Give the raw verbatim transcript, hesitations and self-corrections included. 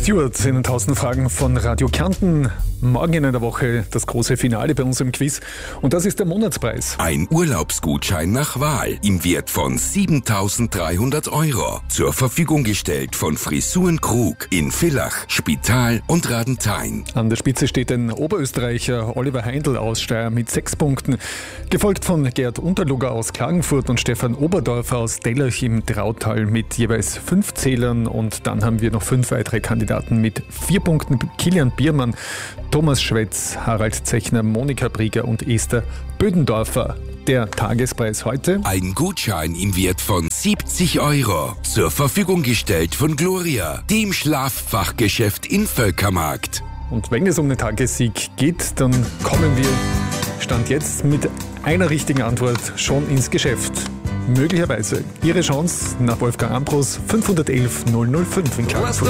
Stewart in den tausend Fragen von Radio Kärnten. Morgen in einer Woche das große Finale bei uns im Quiz. Und das ist der Monatspreis. Ein Urlaubsgutschein nach Wahl im Wert von siebentausenddreihundert Euro. Zur Verfügung gestellt von Frisuren Krug in Villach, Spital und Radenthein. An der Spitze steht ein Oberösterreicher, Oliver Heindl aus Steyr mit sechs Punkten. Gefolgt von Gerd Unterlugger aus Klagenfurt und Stefan Oberdorfer aus Dellach im Trautal mit jeweils fünf Zählern. Und dann haben wir noch fünf weitere Kandidaten mit vier Punkten. Kilian Biermann, Thomas Schwetz, Harald Zechner, Monika Brieger und Esther Bödendorfer. Der Tagespreis heute: Ein Gutschein im Wert von siebzig Euro. Zur Verfügung gestellt von Gloria, dem Schlaffachgeschäft in Völkermarkt. Und wenn es um den Tagessieg geht, dann kommen wir, Stand jetzt, mit einer richtigen Antwort schon ins Geschäft. Möglicherweise Ihre Chance nach Wolfgang Ambros fünfhundertelf null null fünf in Klagenfurt.